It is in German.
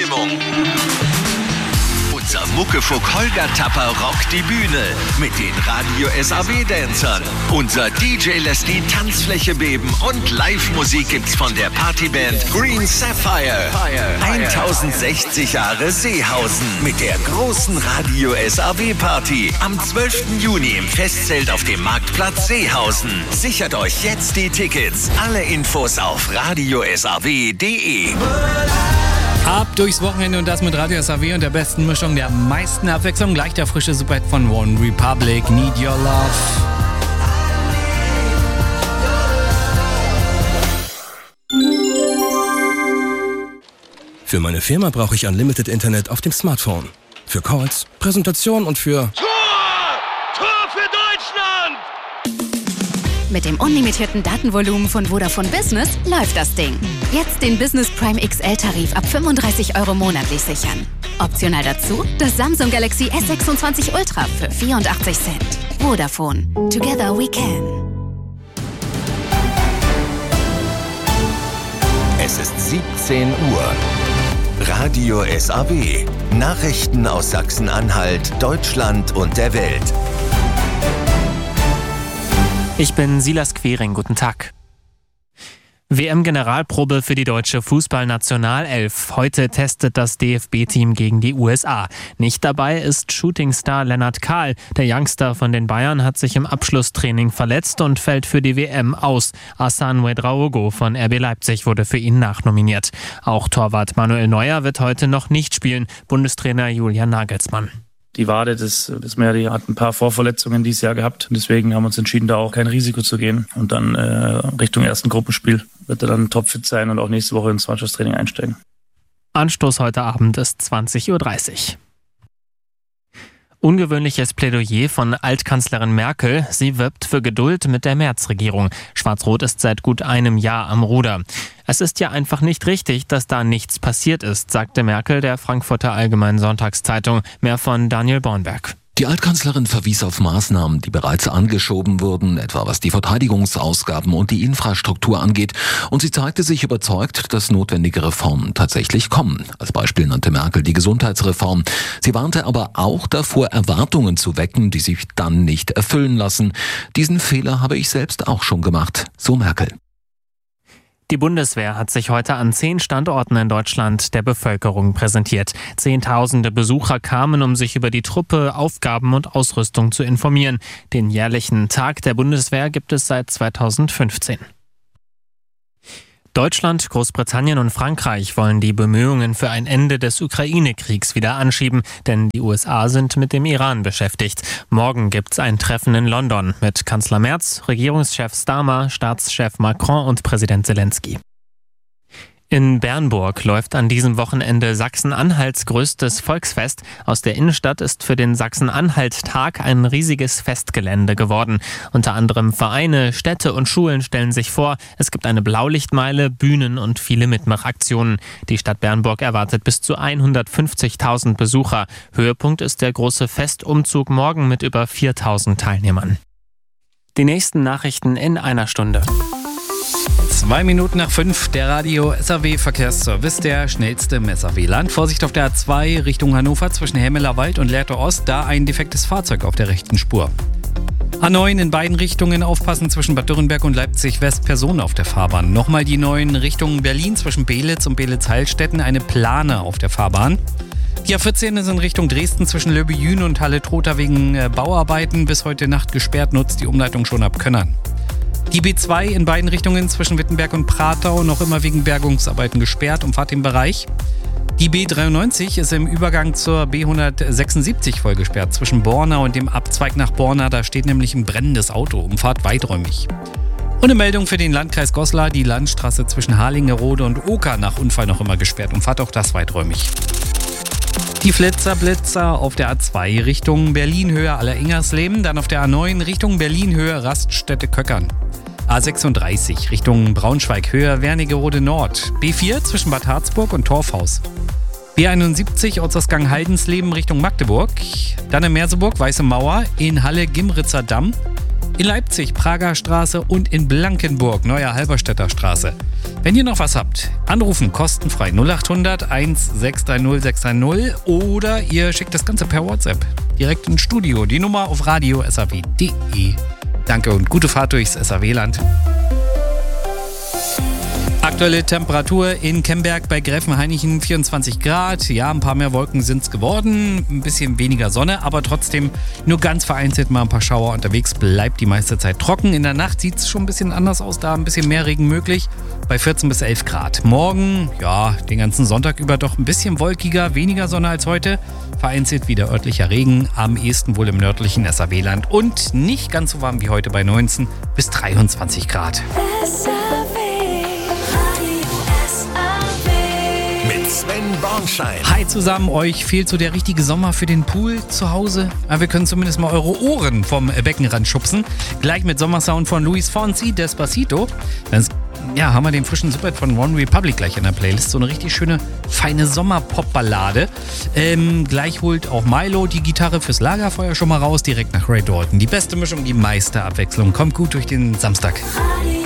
Stimmung. Unser Muckefuck Holger Tapper rockt die Bühne mit den Radio SAW-Dancern. Unser DJ lässt die Tanzfläche beben und Live-Musik gibt's von der Partyband Green Sapphire. 1060 Jahre Seehausen mit der großen Radio SAW-Party am 12. Juni im Festzelt auf dem Marktplatz Seehausen. Sichert euch jetzt die Tickets. Alle Infos auf radiosaw.de. Ab durchs Wochenende und das mit Radio SAW und der besten Mischung, der meisten Abwechslung. Gleich der frische Superhit von One Republic, Need Your Love. Für meine Firma brauche ich Unlimited Internet auf dem Smartphone. Für Calls, Präsentation und für... Tor für Deutschland! Mit dem unlimitierten Datenvolumen von Vodafone Business läuft das Ding. Jetzt den Business Prime XL-Tarif ab 35 € monatlich sichern. Optional dazu das Samsung Galaxy S26 Ultra für 84 Cent. Vodafone. Together we can. Es ist 17 Uhr. Radio SAW. Nachrichten aus Sachsen-Anhalt, Deutschland und der Welt. Ich bin Silas Quering, guten Tag. WM-Generalprobe für die deutsche Fußballnationalelf. Heute testet das DFB-Team gegen die USA. Nicht dabei ist Shootingstar Lennart Kahl. Der Youngster von den Bayern hat sich im Abschlusstraining verletzt und fällt für die WM aus. Hassan Ouedraogo von RB Leipzig wurde für ihn nachnominiert. Auch Torwart Manuel Neuer wird heute noch nicht spielen. Bundestrainer Julian Nagelsmann. Die Wade des Meri hat ein paar Vorverletzungen dieses Jahr gehabt. Deswegen haben wir uns entschieden, da auch kein Risiko zu gehen. Und dann Richtung ersten Gruppenspiel wird er dann topfit sein und auch nächste Woche ins Mannschaftstraining einsteigen. Anstoß heute Abend ist 20:30 Uhr. Ungewöhnliches Plädoyer von Altkanzlerin Merkel. Sie wirbt für Geduld mit der Merz-Regierung. Schwarz-Rot ist seit gut einem Jahr am Ruder. Es ist ja einfach nicht richtig, dass da nichts passiert ist, sagte Merkel der Frankfurter Allgemeinen Sonntagszeitung. Mehr von Daniel Bornberg. Die Altkanzlerin verwies auf Maßnahmen, die bereits angeschoben wurden, etwa was die Verteidigungsausgaben und die Infrastruktur angeht. Und sie zeigte sich überzeugt, dass notwendige Reformen tatsächlich kommen. Als Beispiel nannte Merkel die Gesundheitsreform. Sie warnte aber auch davor, Erwartungen zu wecken, die sich dann nicht erfüllen lassen. Diesen Fehler habe ich selbst auch schon gemacht, so Merkel. Die Bundeswehr hat sich heute an 10 Standorten in Deutschland der Bevölkerung präsentiert. Zehntausende Besucher kamen, um sich über die Truppe, Aufgaben und Ausrüstung zu informieren. Den jährlichen Tag der Bundeswehr gibt es seit 2015. Deutschland, Großbritannien und Frankreich wollen die Bemühungen für ein Ende des Ukraine-Kriegs wieder anschieben, denn die USA sind mit dem Iran beschäftigt. Morgen gibt's ein Treffen in London mit Kanzler Merz, Regierungschef Starmer, Staatschef Macron und Präsident Zelensky. In Bernburg läuft an diesem Wochenende Sachsen-Anhalts größtes Volksfest. Aus der Innenstadt ist für den Sachsen-Anhalt-Tag ein riesiges Festgelände geworden. Unter anderem Vereine, Städte und Schulen stellen sich vor. Es gibt eine Blaulichtmeile, Bühnen und viele Mitmachaktionen. Die Stadt Bernburg erwartet bis zu 150.000 Besucher. Höhepunkt ist der große Festumzug morgen mit über 4.000 Teilnehmern. Die nächsten Nachrichten in einer Stunde. 2 Minuten nach 5, der Radio SAW-Verkehrsservice, der schnellste im SAW-Land. Vorsicht auf der A2 Richtung Hannover zwischen Hemmelerwald und Lehrte Ost, da ein defektes Fahrzeug auf der rechten Spur. A9 in beiden Richtungen aufpassen zwischen Bad Dürrenberg und Leipzig-West, Personen auf der Fahrbahn. Nochmal die 9 Richtung Berlin zwischen Belitz und Belitz-Heilstätten, eine Plane auf der Fahrbahn. Die A14 ist in Richtung Dresden zwischen Löbejün und Halle-Trotha wegen Bauarbeiten bis heute Nacht gesperrt, nutzt die Umleitung schon ab Könnern. Die B2 in beiden Richtungen zwischen Wittenberg und Pratau noch immer wegen Bergungsarbeiten gesperrt, umfahrt den Bereich. Die B93 ist im Übergang zur B176 voll gesperrt zwischen Borna und dem Abzweig nach Borna. Da steht nämlich ein brennendes Auto, umfahrt weiträumig. Und eine Meldung für den Landkreis Goslar, die Landstraße zwischen Harlingerode und Oker nach Unfall noch immer gesperrt, umfahrt auch das weiträumig. Die Blitzer auf der A2 Richtung Berlin-Höhe Alleringers-Leben, dann auf der A9 Richtung Berlin-Höhe Raststätte-Köckern. A36 Richtung Braunschweig-Höhe Wernigerode Nord. B4 zwischen Bad Harzburg und Torfhaus. B71 Ortsausgang Haldensleben Richtung Magdeburg. Dann in Merseburg Weiße Mauer, in Halle Gimritzer Damm. In Leipzig, Prager Straße und in Blankenburg, Neue Halberstädter Straße. Wenn ihr noch was habt, anrufen, kostenfrei 0800 1630 630 oder ihr schickt das Ganze per WhatsApp direkt ins Studio. Die Nummer auf radio.saw.de. Danke und gute Fahrt durchs SAW-Land. Aktuelle Temperatur in Kemberg bei Gräfenhainichen 24 Grad. Ja, ein paar mehr Wolken sind es geworden. Ein bisschen weniger Sonne, aber trotzdem nur ganz vereinzelt mal ein paar Schauer unterwegs. Bleibt die meiste Zeit trocken. In der Nacht sieht es schon ein bisschen anders aus. Da ein bisschen mehr Regen möglich bei 14 bis 11 Grad. Morgen, ja, den ganzen Sonntag über doch ein bisschen wolkiger, weniger Sonne als heute. Vereinzelt wieder örtlicher Regen. Am ehesten wohl im nördlichen SAW-Land. Und nicht ganz so warm wie heute bei 19 bis 23 Grad. Sven Bornschein. Hi zusammen, euch fehlt so der richtige Sommer für den Pool zu Hause. Aber wir können zumindest mal eure Ohren vom Beckenrand schubsen. Gleich mit Sommersound von Luis Fonsi, Despacito. Dann haben wir den frischen Superhit von One Republic gleich in der Playlist. So eine richtig schöne, feine Sommerpop-Ballade. Gleich holt auch Milo die Gitarre fürs Lagerfeuer schon mal raus, direkt nach Ray Dalton. Die beste Mischung, die meiste Abwechslung. Kommt gut durch den Samstag.